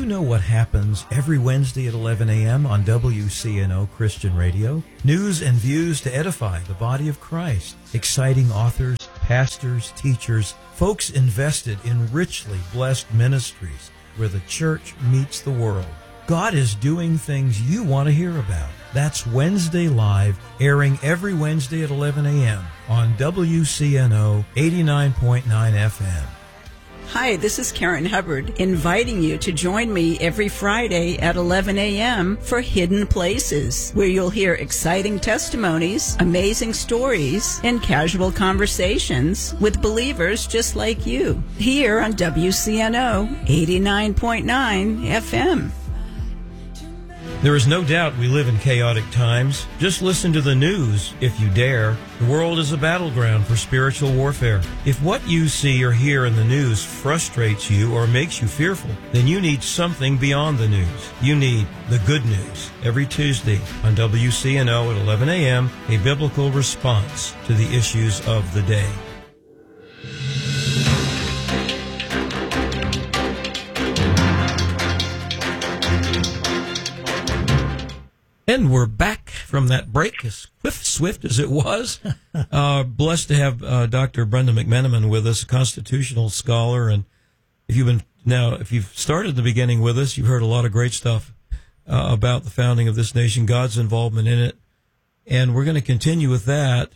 know what happens every Wednesday at 11 a.m. on WCNO Christian Radio? News and views to edify the body of Christ. Exciting authors, pastors, teachers, folks invested in richly blessed ministries where the church meets the world. God is doing things you want to hear about. That's Wednesday Live, airing every Wednesday at 11 a.m. on WCNO 89.9 FM. Hi, this is Karen Hubbard, inviting you to join me every Friday at 11 a.m. for Hidden Places, where you'll hear exciting testimonies, amazing stories, and casual conversations with believers just like you, here on WCNO 89.9 FM. There is no doubt we live in chaotic times. Just listen to the news, if you dare. The world is a battleground for spiritual warfare. If what you see or hear in the news frustrates you or makes you fearful, then you need something beyond the news. You need the good news. Every Tuesday on WCNO at 11 a.m., a biblical response to the issues of the day. And we're back from that break, as swift as it was. Blessed to have Dr. Brenda McMenamin with us, a constitutional scholar. And if you've started the beginning with us, you've heard a lot of great stuff about the founding of this nation, God's involvement in it. And we're going to continue with that.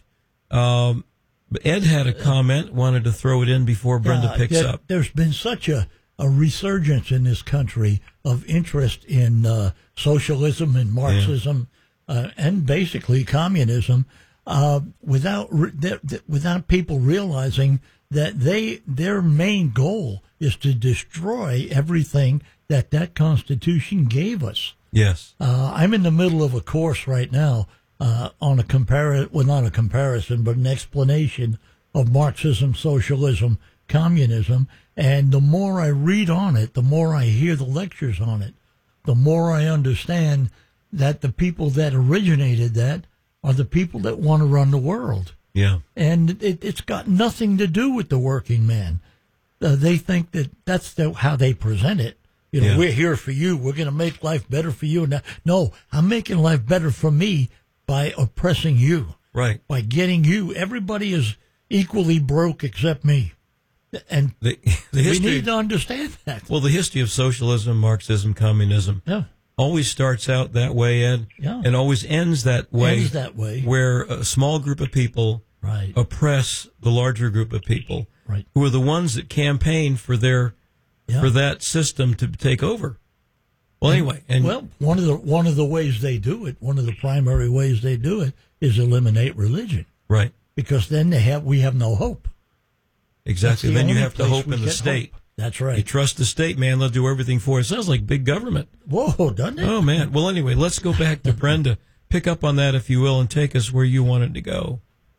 But Ed had a comment, wanted to throw it in before Brenda picks up. There's been such a resurgence in this country of interest in socialism and Marxism and basically communism without people realizing that their main goal is to destroy everything that Constitution gave us. Yes. I'm in the middle of a course right now on not a comparison, but an explanation of Marxism, socialism, communism. And the more I read on it, the more I hear the lectures on it, the more I understand that the people that originated that are the people that want to run the world. Yeah. And it's got nothing to do with the working man. They think that's how they present it. We're here for you. We're going to make life better for you. No, I'm making life better for me by oppressing you. Right. By getting you. Everybody is equally broke except me. And the history, we need to understand that. Well, the history of socialism, Marxism, communism always starts out that way, Ed, and always ends that way. Where a small group of people oppress the larger group of people, who are the ones that campaign for for that system to take over. Well, anyway, one of the ways they do it, one of the primary ways they do it, is eliminate religion, right? Because then we have no hope. Exactly. Then you have to hope in the state. Hope. That's right. You trust the state, man. They'll do everything for you. Sounds like big government. Whoa, doesn't it? Oh, man. Well, anyway, let's go back to Brenda. Pick up on that, if you will, and take us where you wanted to go.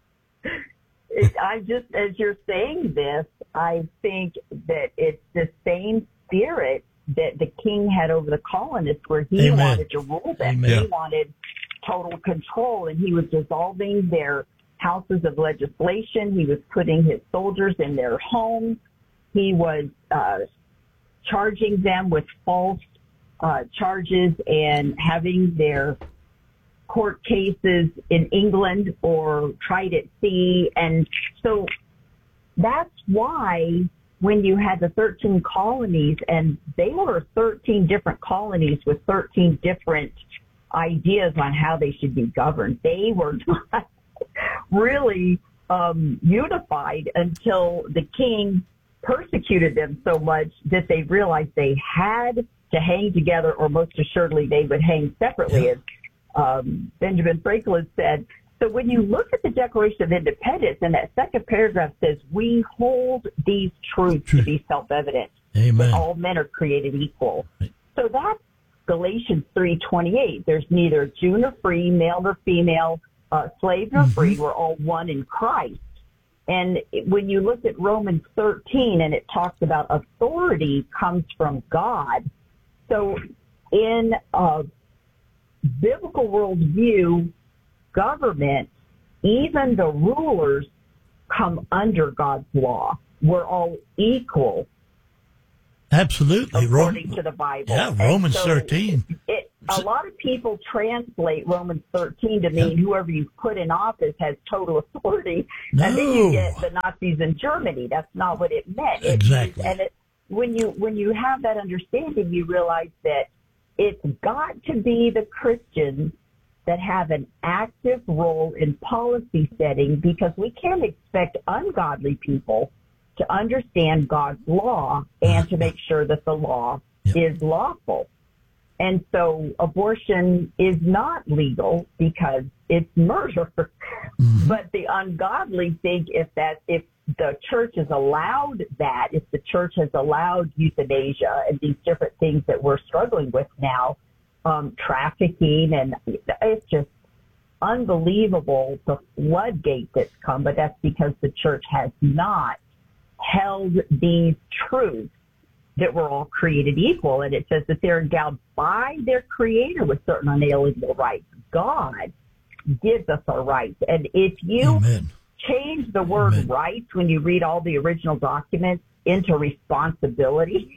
As you're saying this, I think that it's the same spirit that the king had over the colonists, where he wanted to rule them. Amen. He wanted total control, and he was dissolving their houses of legislation. He was putting his soldiers in their homes. He was charging them with false charges and having their court cases in England or tried at sea. And so that's why when you had the 13 colonies, and they were 13 different colonies with 13 different ideas on how they should be governed, they were not really unified until the king persecuted them so much that they realized they had to hang together, or most assuredly they would hang separately, as Benjamin Franklin said. So when you look at the Declaration of Independence, and that second paragraph says, we hold these truths to be self-evident. Amen. That all men are created equal. So that's Galatians 3:28. There's neither Jew nor free, male nor female, slave nor free. We're all one in Christ. And when you look at Romans 13, and it talks about authority comes from God. So in a biblical worldview, government, even the rulers, come under God's law. We're all equal. Absolutely. according to the Bible. Yeah, And Romans so 13. A lot of people translate Romans 13 to mean whoever you put in office has total authority, and then you get the Nazis in Germany. That's not what it meant. Exactly. When you have that understanding, you realize that it's got to be the Christians that have an active role in policy setting, because we can't expect ungodly people to understand God's law and to make sure that the law is lawful. And so abortion is not legal because it's murder. Mm-hmm. But the ungodly think if the church has allowed that, if the church has allowed euthanasia and these different things that we're struggling with now, trafficking, and it's just unbelievable the floodgate that's come, but that's because the church has not held these truths that we're all created equal. And it says that they're endowed by their Creator with certain unalienable rights. God gives us our rights. And if you change the word rights when you read all the original documents into responsibility,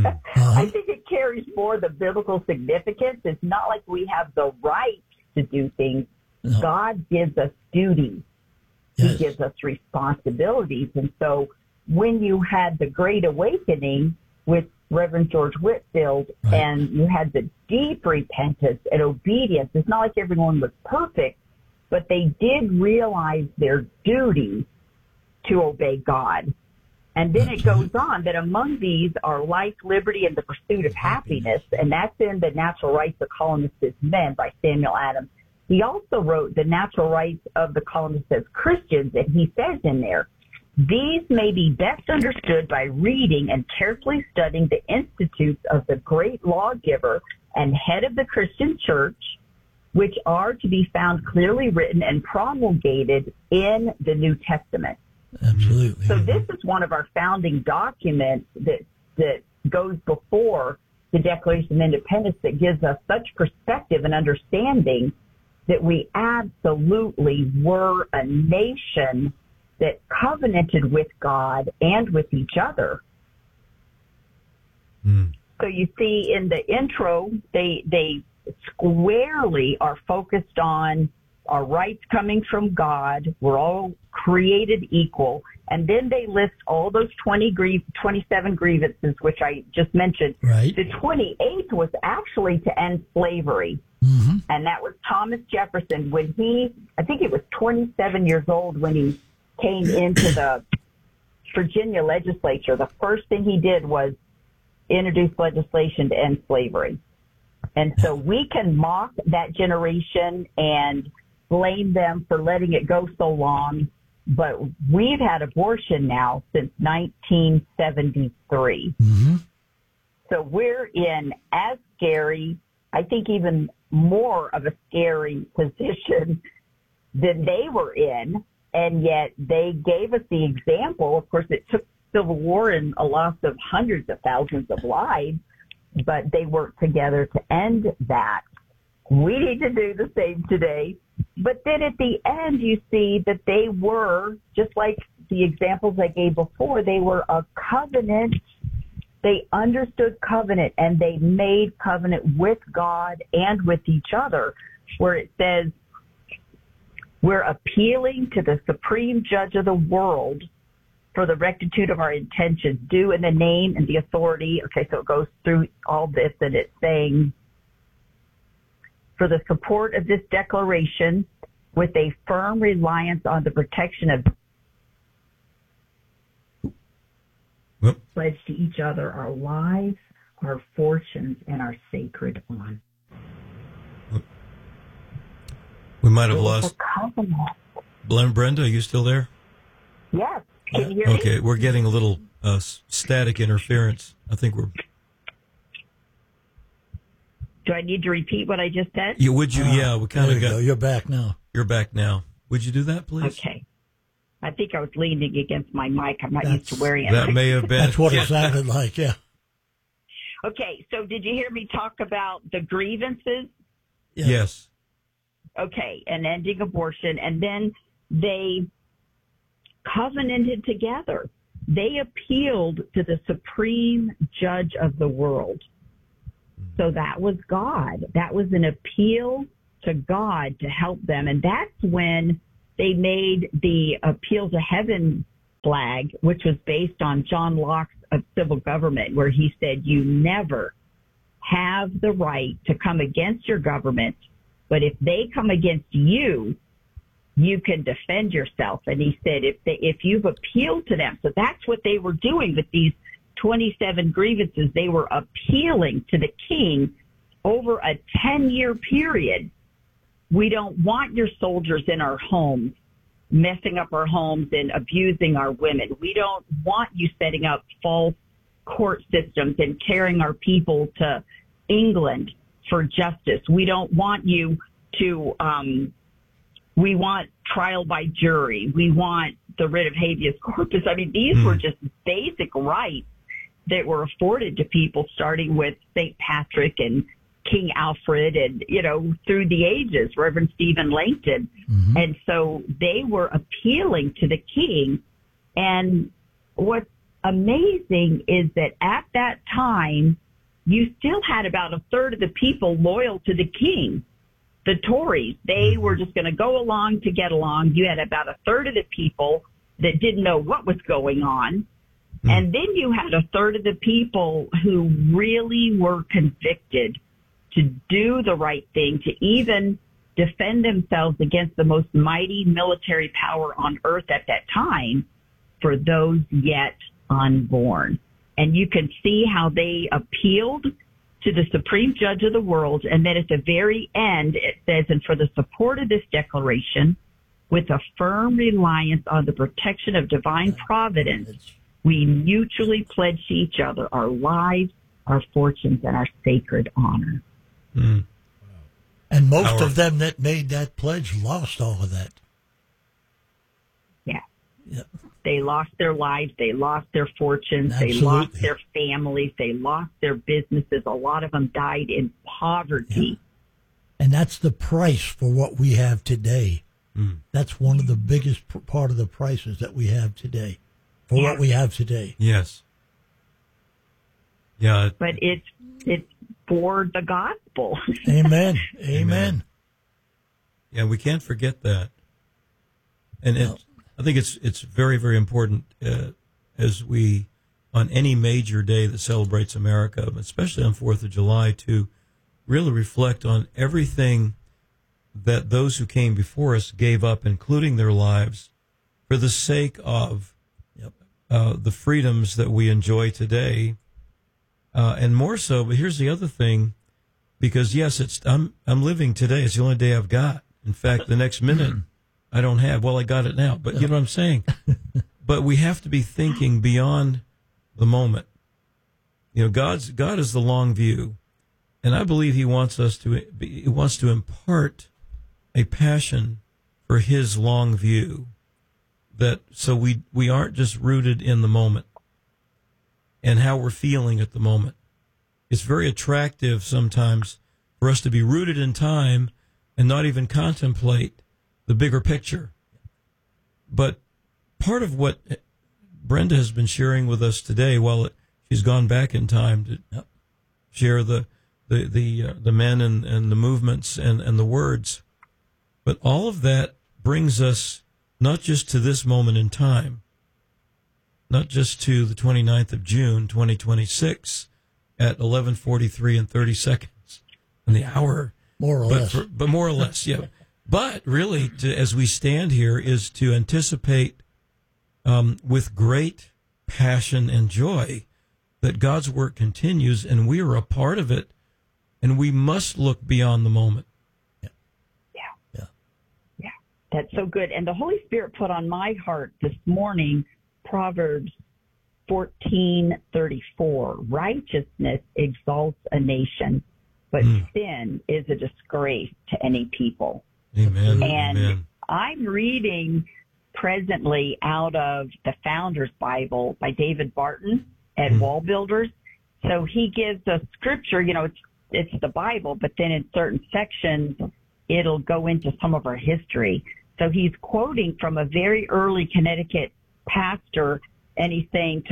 I think it carries more the biblical significance. It's not like we have the right to do things. No. God gives us duties. Yes. He gives us responsibilities. And so when you had the Great Awakening with Reverend George Whitefield, and you had the deep repentance and obedience, it's not like everyone was perfect, but they did realize their duty to obey God. And then it goes on that among these are life, liberty, and the pursuit of happiness, and that's in The Natural Rights of Colonists as Men by Samuel Adams. He also wrote The Natural Rights of the Colonists as Christians, and he says in there, these may be best understood by reading and carefully studying the institutes of the great lawgiver and head of the Christian church, which are to be found clearly written and promulgated in the New Testament. Absolutely. So this is one of our founding documents that goes before the Declaration of Independence that gives us such perspective and understanding that we absolutely were a nation that covenanted with God and with each other. So you see in the intro, they squarely are focused on our rights coming from God. We're all created equal. And then they list all those 27 grievances, which I just mentioned. Right. The 28th was actually to end slavery. And that was Thomas Jefferson when I think he was 27 years old when he came into the Virginia legislature. The first thing he did was introduce legislation to end slavery. And so we can mock that generation and blame them for letting it go so long, but we've had abortion now since 1973. So we're in as scary, I think even more of a scary position than they were in. And yet they gave us the example. Of course, it took civil war and a loss of hundreds of thousands of lives, but they worked together to end that. We need to do the same today. But then at the end, you see that they were, just like the examples I gave before, they were a covenant. They understood covenant, and they made covenant with God and with each other, where it says, we're appealing to the supreme judge of the world for the rectitude of our intentions, due in the name and the authority. Okay, so it goes through all this, and it's saying, for the support of this declaration, with a firm reliance on the protection of pledge to each other our lives, our fortunes, and our sacred honor. We might have lost. Brenda, are you still there? Yes. Can you hear me? Okay, we're getting a little static interference. I think we're. Do I need to repeat what I just said? Yeah, would you? Yeah, we kind of got. You're back now. You're back now. Would you do that, please? Okay. I think I was leaning against my mic. I'm not used to wearing it. That may have been. That's what it sounded like, yeah. Okay, so did you hear me talk about the grievances? Yes. Okay, and ending abortion, and then they covenanted together. they appealed to the supreme judge of the world. So that was God. That was an appeal to God to help them. And that's when they made the Appeal to Heaven flag, which was based on John Locke's civil government, where he said, you never have the right to come against your government, but if they come against you, you can defend yourself. And he said, if you've appealed to them, so that's what they were doing with these 27 grievances. They were appealing to the king over a 10-year period. We don't want your soldiers in our homes, messing up our homes and abusing our women. We don't want you setting up false court systems and carrying our people to England for justice. We don't want you to, we want trial by jury. We want the writ of habeas corpus. I mean, these were just basic rights that were afforded to people, starting with St. Patrick and King Alfred and, through the ages, Reverend Stephen Langton. Mm-hmm. And so they were appealing to the king. And what's amazing is that at that time, you still had about a third of the people loyal to the king. The Tories, they were just going to go along to get along. You had about a third of the people that didn't know what was going on. And then you had a third of the people who really were convicted to do the right thing, to even defend themselves against the most mighty military power on earth at that time for those yet unborn. And you can see how they appealed to the supreme judge of the world. And then at the very end, it says, and for the support of this declaration, with a firm reliance on the protection of divine providence, we mutually pledge to each other our lives, our fortunes, and our sacred honor. Mm. And most of them that made that pledge lost all of that. Yeah. Yep. They lost their lives. They lost their fortunes. Absolutely. They lost their families. They lost their businesses. A lot of them died in poverty. Yeah. And that's the price for what we have today. Mm. That's one of the biggest part of the prices that we have today for what we have today. Yes. Yeah. But it's for the gospel. Amen. Amen. Yeah, we can't forget that. And I think it's very, very important as we, on any major day that celebrates America, especially on 4th of July, to really reflect on everything that those who came before us gave up, including their lives, for the sake of the freedoms that we enjoy today. And more so, but here's the other thing, because yes, I'm living today. It's the only day I've got. In fact, the next minute I don't have. Well, I got it now, but you know what I'm saying? But we have to be thinking beyond the moment. God is the long view, and I believe He wants to impart a passion for His long view, that so we aren't just rooted in the moment and how we're feeling at the moment. It's very attractive sometimes for us to be rooted in time and not even contemplate the bigger picture. But part of what Brenda has been sharing with us today, while she's gone back in time to share the men and the movements and the words, but all of that brings us not just to this moment in time, not just to the 29th of June, 2026 at 11:43 and 30 seconds in the hour. More or less. But more or less, yeah. But really, as we stand here, is to anticipate with great passion and joy that God's work continues, and we are a part of it, and we must look beyond the moment. Yeah. That's so good. And the Holy Spirit put on my heart this morning Proverbs 14:34. Righteousness exalts a nation, but sin is a disgrace to any people. Amen. And Amen. I'm reading presently out of the Founder's Bible by David Barton at Wall Builders. So he gives a scripture, it's the Bible, but then in certain sections, it'll go into some of our history. So he's quoting from a very early Connecticut pastor And he's saying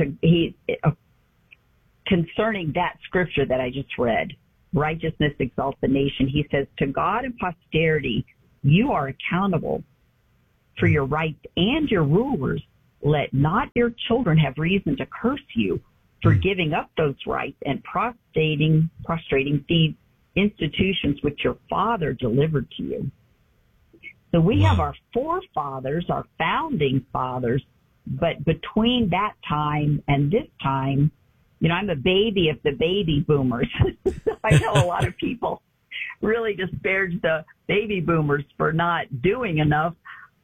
concerning that scripture that I just read, righteousness exalts the nation. He says, to God and posterity, you are accountable for your rights and your rulers. Let not your children have reason to curse you for giving up those rights and prostrating these institutions which your father delivered to you. So we have our forefathers, our founding fathers, but between that time and this time, you know, I'm a baby of the baby boomers. I know a lot of people really disparage the baby boomers for not doing enough.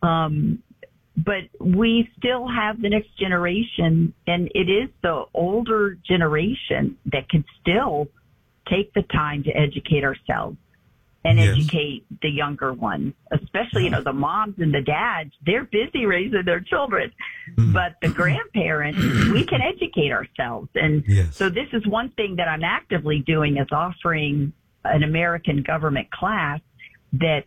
But we still have the next generation, and it is the older generation that can still take the time to educate ourselves and educate the younger ones, especially, you know, the moms and the dads. They're busy raising their children, but the grandparents, we can educate ourselves. And so this is one thing that I'm actively doing, is offering an American government class that's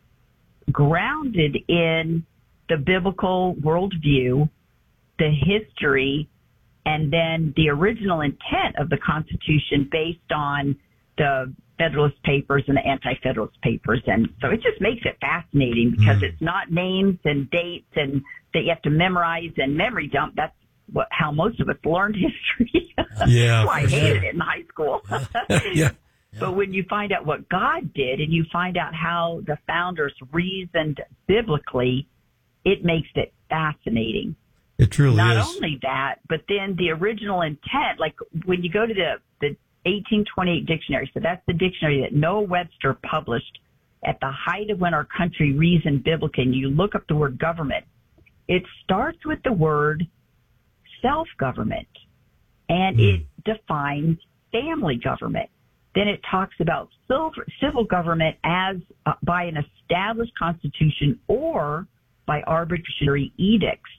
grounded in the biblical worldview, the history, and then the original intent of the Constitution based on the Federalist Papers and the Anti-Federalist Papers. And so it just makes it fascinating because it's not names and dates and that you have to memorize and memory dump. That's how most of us learned history. Yeah, I hated it in high school. Yeah. But when you find out what God did and you find out how the founders reasoned biblically, it makes it fascinating. It truly Not is. only that, but then the original intent, like when you go to the 1828 dictionary, so that's the dictionary that Noah Webster published at the height of when our country reasoned biblically, and you look up the word government, it starts with the word self-government, and it defines family government. Then it talks about civil government as by an established constitution or by arbitrary edicts.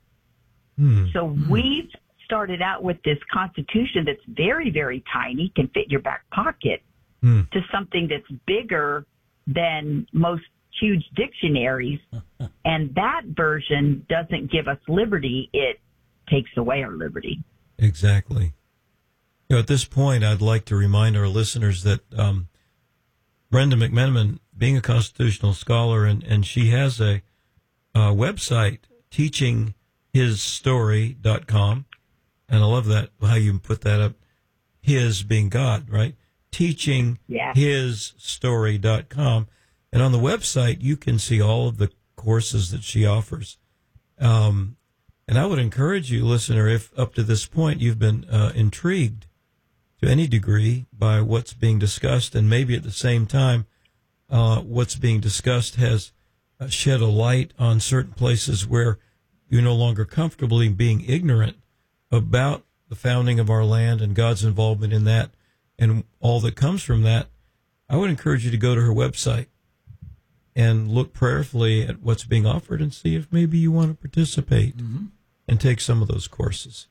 So we've started out with this constitution that's very, very tiny, can fit in your back pocket, to something that's bigger than most huge dictionaries. And that version doesn't give us liberty. It takes away our liberty. Exactly. You know, at this point, I'd like to remind our listeners that Brenda McMenamin, being a constitutional scholar, and she has a website, teachinghisstory.com. And I love that, how you put that up, his being God, right? Teachinghisstory.com. And on the website, you can see all of the courses that she offers. And I would encourage you, listener, if up to this point you've been intrigued to any degree by what's being discussed, and maybe at the same time what's being discussed has shed a light on certain places where you're no longer comfortably being ignorant about the founding of our land and God's involvement in that and all that comes from that, I would encourage you to go to her website and look prayerfully at what's being offered and see if maybe you want to participate and take some of those courses.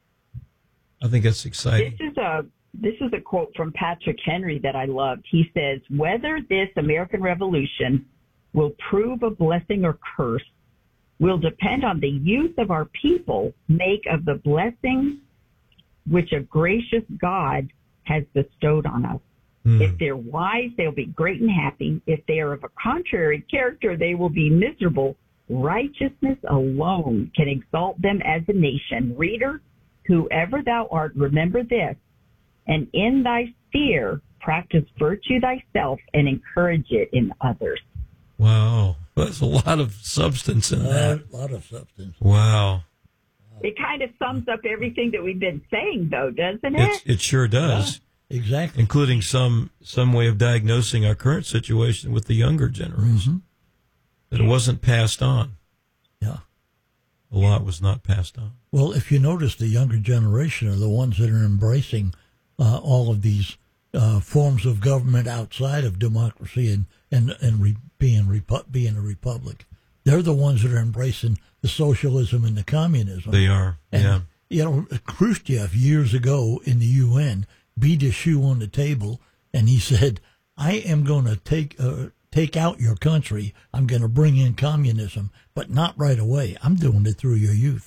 I think that's exciting. This is a quote from Patrick Henry that I loved. He says, whether this American Revolution will prove a blessing or curse will depend on the use of our people make of the blessings which a gracious God has bestowed on us. If they're wise, they'll be great and happy. If they are of a contrary character, they will be miserable. Righteousness alone can exalt them as a nation. Reader, whoever thou art, remember this, and in thy sphere practice virtue thyself and encourage it in others. Wow. There's a lot of substance in that. A lot of substance. Wow. It kind of sums up everything that we've been saying, though, doesn't it? It sure does. Yeah, exactly. Including some way of diagnosing our current situation with the younger generation. That it wasn't passed on. Yeah. A lot was not passed on. Well, if you notice, the younger generation are the ones that are embracing all of these forms of government outside of democracy and being a republic. They're the ones that are embracing the socialism and the communism. They are, and, you know, Khrushchev years ago in the UN beat his shoe on the table, and he said, I am going to take out your country. I'm going to bring in communism, but not right away. I'm doing it through your youth.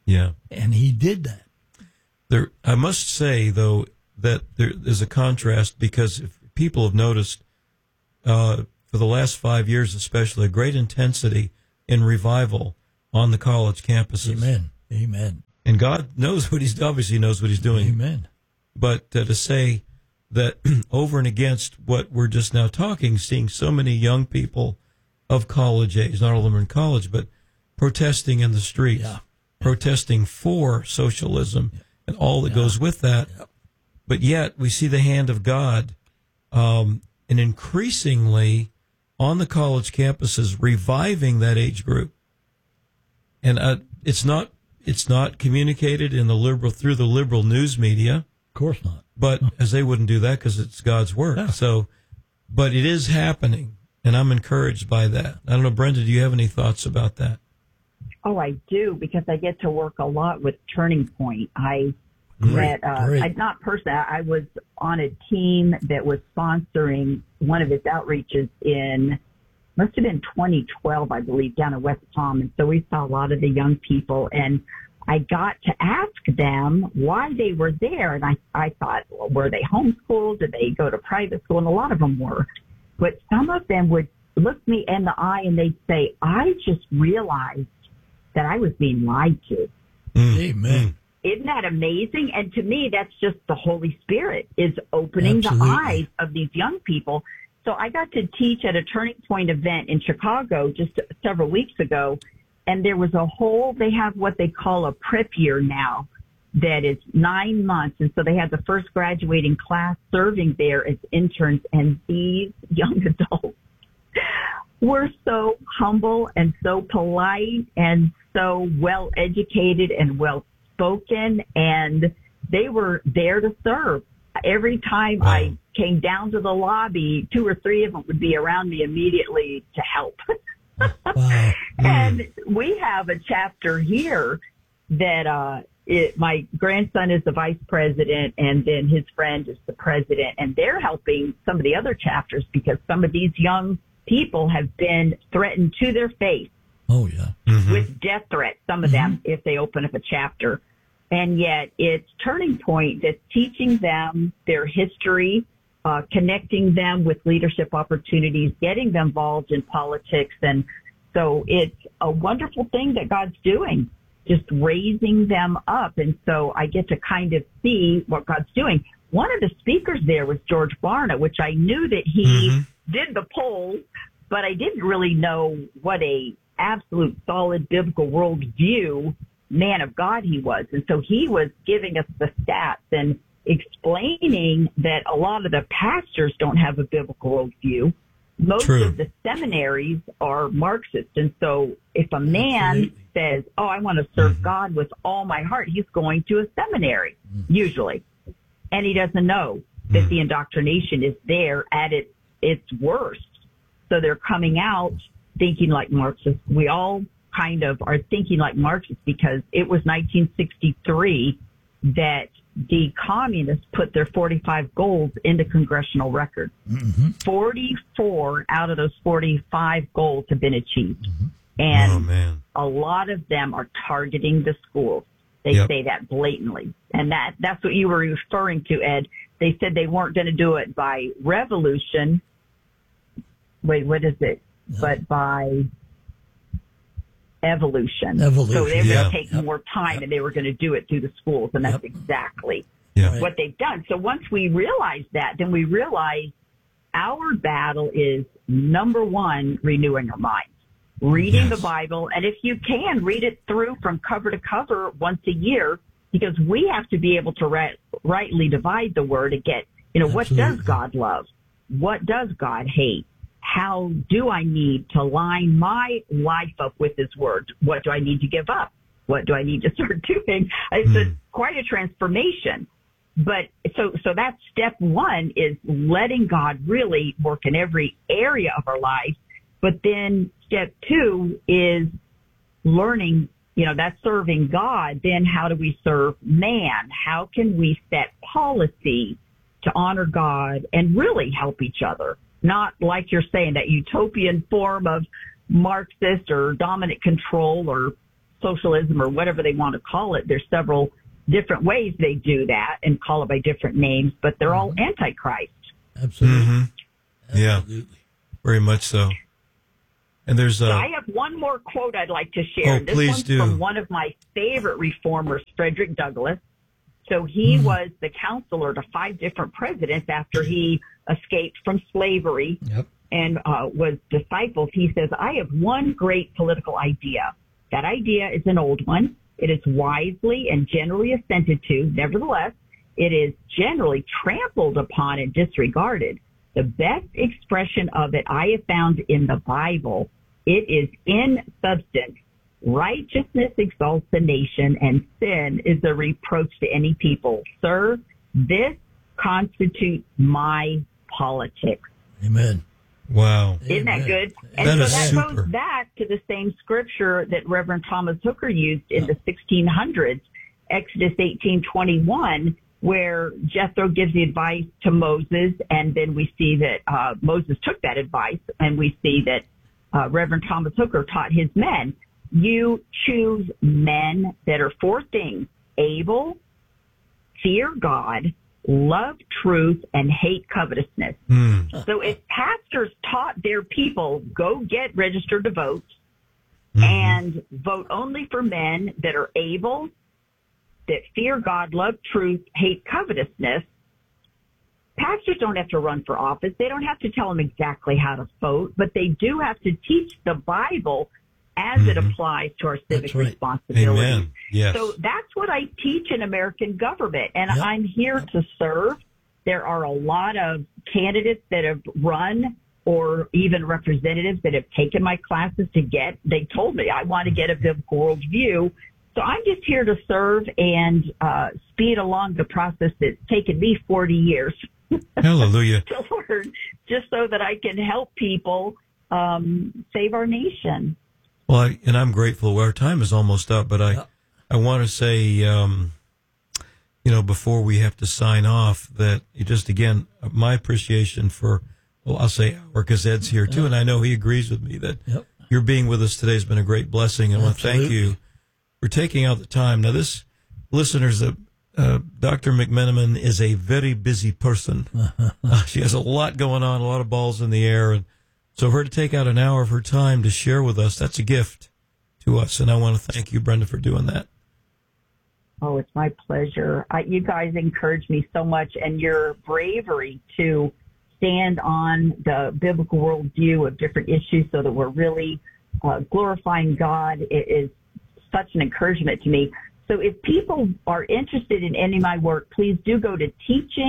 Yeah. And he did that. I must say, though, that there's a contrast, because if people have noticed for the last 5 years especially a great intensity in revival on the college campuses. Amen. Amen. And God knows obviously knows what he's doing. Amen. But to say that over and against what we're just now talking, seeing so many young people of college age, not all of them are in college, but protesting in the streets, protesting for socialism and all that goes with that. Yep. But yet we see the hand of God, and increasingly on the college campuses reviving that age group. And it's not communicated in through the liberal news media. Of course not. But as they wouldn't do that because it's God's work. Yeah. So, but it is happening, and I'm encouraged by that. I don't know, Brenda, do you have any thoughts about that? Oh, I do, because I get to work a lot with Turning Point. I not personally, I was on a team that was sponsoring one of his outreaches must have been 2012, I believe, down in West Palm. And so we saw a lot of the young people, and I got to ask them why they were there. And I thought, well, were they homeschooled? Did they go to private school? And a lot of them were. But some of them would look me in the eye and they'd say, I just realized that I was being lied to. Amen. Isn't that amazing? And to me, that's just the Holy Spirit is opening Absolutely. the eyes of these young people. So I got to teach at a Turning Point event in Chicago just several weeks ago. And there was they have what they call a prep year now that is 9 months. And so they had the first graduating class serving there as interns. And these young adults were so humble and so polite and so well educated and well spoken. And they were there to serve. Every time I came down to the lobby, 2 or 3 of them would be around me immediately to help. Wow. And we have a chapter here that my grandson is the vice president, and then his friend is the president, and they're helping some of the other chapters because some of these young people have been threatened to their face with death threats, some of them, if they open up a chapter. And yet it's Turning Point that's teaching them their history, connecting them with leadership opportunities, getting them involved in politics. And so it's a wonderful thing that God's doing, just raising them up. And so I get to kind of see what God's doing. One of the speakers there was George Barna, which I knew that he did the polls, but I didn't really know what a absolute solid biblical worldview man of God he was. And so he was giving us the stats and explaining that a lot of the pastors don't have a biblical worldview. Most of the seminaries are Marxist. And so if a man says, oh, I want to serve God with all my heart, he's going to a seminary, usually. And he doesn't know that the indoctrination is there at its worst. So they're coming out thinking like Marxists. We all kind of are thinking like Marxists because it was 1963 that the communists put their 45 goals into congressional record. 44 out of those 45 goals have been achieved. And a lot of them are targeting the schools. They say that blatantly. And that's what you were referring to, Ed. They said they weren't going to do it by revolution. Wait, what is it? But by evolution. So they were going to take more time and they were going to do it through the schools. And that's exactly what they've done. So once we realize that, then we realize our battle is, number one, renewing our minds, reading the Bible. And if you can, read it through from cover to cover once a year, because we have to be able to rightly divide the word and get, what does God love? What does God hate? How do I need to line my life up with his word? What do I need to give up? What do I need to start doing? It's quite a transformation. But so that's step one, is letting God really work in every area of our life. But then step two is learning, that's serving God. Then how do we serve man? How can we set policy to honor God and really help each other? Not like you're saying, that utopian form of Marxist or dominant control or socialism or whatever they want to call it. There's several different ways they do that and call it by different names, but they're all antichrist. Absolutely. Mm-hmm. Yeah, very much so. And there's So I have one more quote I'd like to share. Oh, this please one's do. from one of my favorite reformers, Frederick Douglass. So he was the counselor to 5 different presidents after he escaped from slavery and was discipled. He says, I have one great political idea. That idea is an old one. It is wisely and generally assented to. Nevertheless, it is generally trampled upon and disregarded. The best expression of it I have found in the Bible. It is in substance. Righteousness exalts a nation, and sin is a reproach to any people. Sir, this constitutes my politics. Amen. wow. Isn't that good? And That so is that super. goes back to the same scripture that Reverend Thomas Hooker used in the 1600s, Exodus 18:21, where Jethro gives the advice to Moses, and then we see that Moses took that advice, and we see that Reverend Thomas Hooker taught his men, you choose men that are 4 things: able, fear God, love truth, and hate covetousness. So if pastors taught their people, go get registered to vote and vote only for men that are able, that fear God, love truth, hate covetousness, pastors don't have to run for office. They don't have to tell them exactly how to vote, but they do have to teach the Bible as it applies to our civic responsibility. Amen. Yes. So that's what I teach in American government, and I'm here to serve. There are a lot of candidates that have run or even representatives that have taken my classes to get. They told me, I want to get a biblical worldview. So I'm just here to serve and speed along the process that's taken me 40 years Hallelujah. to learn, just so that I can help people save our nation. Well, I'm grateful. Our time is almost up, but I want to say, before we have to sign off, that just again, my appreciation for, I'll say our, because Ed's here too, and I know he agrees with me that your being with us today has been a great blessing. And I want to thank you for taking out the time. Now, this, listeners, Dr. McMenamin is a very busy person. She has a lot going on, a lot of balls in the air, and so for her to take out an hour of her time to share with us, that's a gift to us. And I want to thank you, Brenda, for doing that. Oh, it's my pleasure. You guys encourage me so much, and your bravery to stand on the biblical worldview of different issues so that we're really glorifying God is such an encouragement to me. So if people are interested in any of my work, please do go to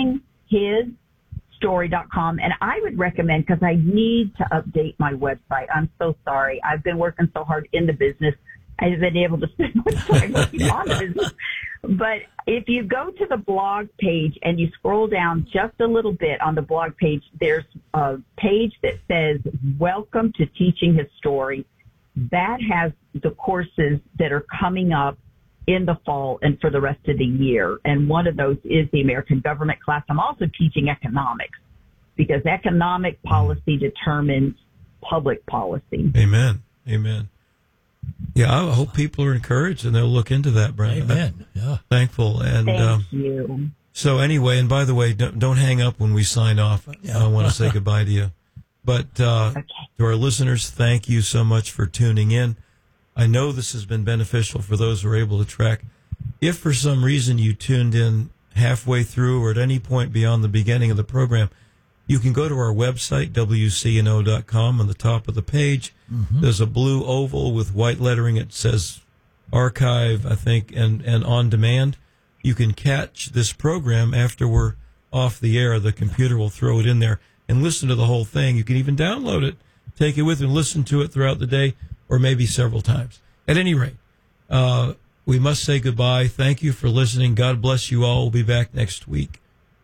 teachinghisstory.com. And I would recommend, because I need to update my website. I'm so sorry. I've been working so hard in the business. I haven't been able to spend much time working on the business. But if you go to the blog page and you scroll down just a little bit on the blog page, there's a page that says, Welcome to Teaching His Story. That has the courses that are coming up in the fall and for the rest of the year. And one of those is the American government class. I'm also teaching economics, because economic policy determines public policy. Amen. Amen. Yeah, I hope people are encouraged and they'll look into that, Brenda. Amen. Yeah. Thankful. And Thank you. so anyway, and by the way, don't hang up when we sign off. I want to say goodbye to you. But to our listeners, thank you so much for tuning in. I know this has been beneficial for those who are able to track. If for some reason you tuned in halfway through or at any point beyond the beginning of the program, you can go to our website, WCNO.com. On the top of the page, there's a blue oval with white lettering. It says archive, I think, and on demand. You can catch this program after we're off the air. The computer will throw it in there and listen to the whole thing. You can even download it, take it with you, and listen to it throughout the day, or maybe several times. At any rate, we must say goodbye. Thank you for listening. God bless you all. We'll be back next week.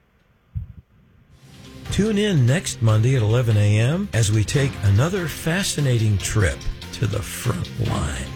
Tune in next Monday at 11 a.m. as we take another fascinating trip to the front line.